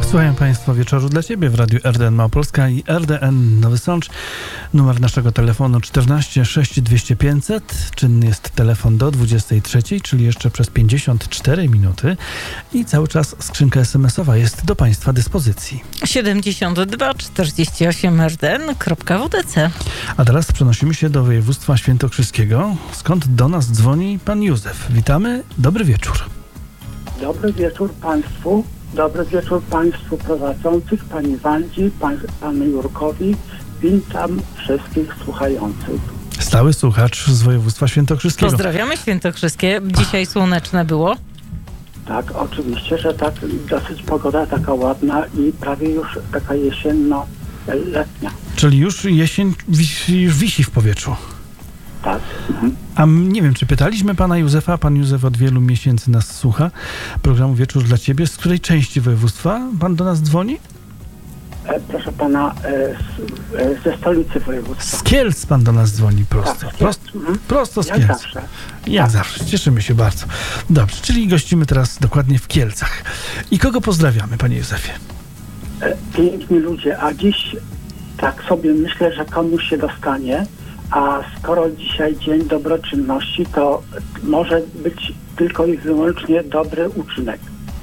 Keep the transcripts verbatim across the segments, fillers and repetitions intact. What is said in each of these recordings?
Słuchają Państwo Wieczoru dla Ciebie w Radiu R D N Małopolska i R D N Nowy Sącz. Numer naszego telefonu czternaście sześć dwieście pięćset. Czynny jest telefon do dwudziestej trzeciej, czyli jeszcze przez pięćdziesiąt cztery minuty. I cały czas skrzynka es em esowa jest do Państwa dyspozycji. siedemdziesiąt dwa czterdzieści osiem r d n kropka w d c. A teraz przenosimy się do województwa świętokrzyskiego, skąd do nas dzwoni pan Józef. Witamy, dobry wieczór. Dobry wieczór Państwu. Dobry wieczór Państwu prowadzących, Pani Wandzi, pan, Panu Jurkowi. Witam wszystkich słuchających. Stały słuchacz z województwa świętokrzyskiego. Pozdrawiamy świętokrzyskie. Dzisiaj słoneczne było? Tak, oczywiście, że tak. Dosyć pogoda taka ładna i prawie już taka jesienno-letnia. Czyli już jesień wisi, już wisi w powietrzu. Tak. Mhm. A m- nie wiem, czy pytaliśmy pana Józefa, pan Józef od wielu miesięcy nas słucha, programu Wieczór dla Ciebie. Z której części województwa pan do nas dzwoni? E, proszę Pana, e, z, e, ze stolicy województwa. Z Kielc pan do nas dzwoni prosto. Tak, prosto, mhm. prosto z Jak Kielc. zawsze. Jak Tak. zawsze. Cieszymy się bardzo. Dobrze, czyli gościmy teraz dokładnie w Kielcach. I kogo pozdrawiamy, panie Józefie? E, piękni ludzie, a dziś tak sobie myślę, że komuś się dostanie, a skoro dzisiaj dzień dobroczynności, to może być tylko i wyłącznie dobry uczynek.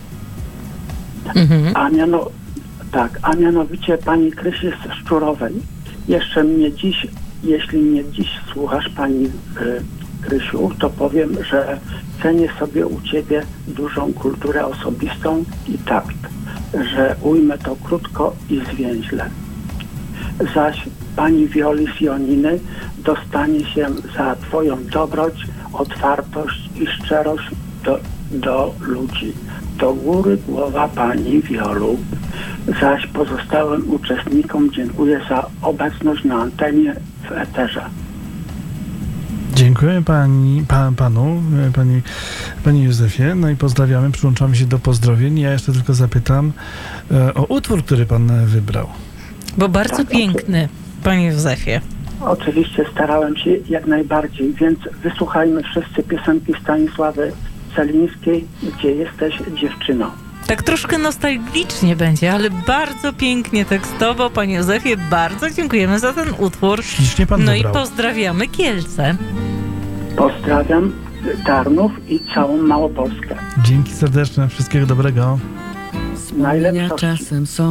Mhm. A miano, tak, a mianowicie pani Krysi z Szczurowej. Jeszcze mnie dziś, jeśli mnie dziś słuchasz, pani y, Krysiu, to powiem, że cenię sobie u ciebie dużą kulturę osobistą i takt, że ujmę to krótko i zwięźle. Zaś pani Wioli z Joniny dostanie się za twoją dobroć, otwartość i szczerość do, do ludzi. Do góry głowa pani Wiolu. Zaś pozostałym uczestnikom dziękuję za obecność na antenie w eterze. Dziękuję pani, pa, panu, pani, panie Józefie. No i pozdrawiamy, przyłączamy się do pozdrowień. Ja jeszcze tylko zapytam e, o utwór, który pan wybrał. Bo bardzo Tak, piękny, panie Józefie. Oczywiście starałem się jak najbardziej, więc wysłuchajmy wszyscy piosenki Stanisławy Celińskiej, Gdzie jesteś, dziewczyno. Tak troszkę nostalgicznie będzie, ale bardzo pięknie tekstowo. Panie Józefie, bardzo dziękujemy za ten utwór. Ślicznie pan No wybrał. i pozdrawiamy Kielce. Pozdrawiam Tarnów i całą Małopolskę. Dzięki serdeczne, wszystkiego dobrego. Najlepsza Czasem są